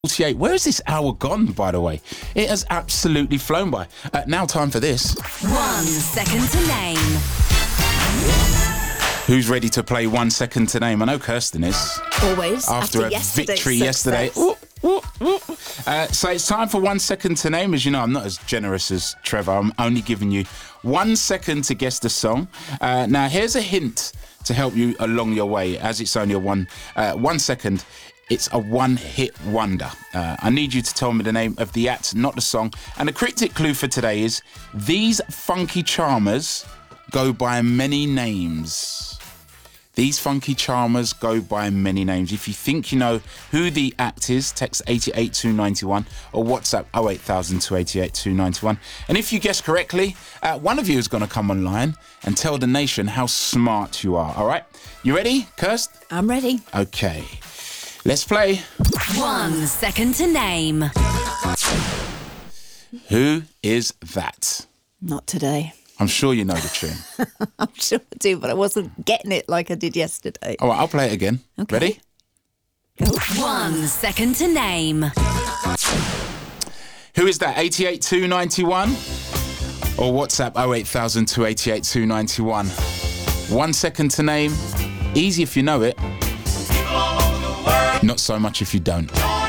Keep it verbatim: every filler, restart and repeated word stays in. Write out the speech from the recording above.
forty-eight. Where has this hour gone, by the way? It has absolutely flown by. Uh, now time for this. One second to name. Who's ready to play one second to name? I know Kirsten is. Always. After, after a victory yesterday. Ooh, ooh, ooh. Uh, so it's time for one second to name. As you know, I'm not as generous as Trevor. I'm only giving you one second to guess the song. Uh, now, here's a hint to help you along your way, as it's only a one, uh, one second. It's a one-hit wonder. Uh, I need you to tell me the name of the act, not the song. And the cryptic clue for today is, these funky charmers go by many names. These funky charmers go by many names. If you think you know who the act is, text eight eight two nine one or WhatsApp oh eight thousand two eight eight two nine one. And if you guess correctly, uh, one of you is going to come online and tell the nation how smart you are. All right? You ready, Kirst? I'm ready. Okay. Let's play. One second to name. Who is that? Not today. I'm sure you know the tune. I'm sure I do, but I wasn't getting it like I did yesterday. All right, I'll play it again. Okay. Ready? Go. One second to name. Who is that? eight eight two nine one or WhatsApp oh eight thousand two eight eight two nine one. One second to name. Easy if you know it. Not so much if you don't.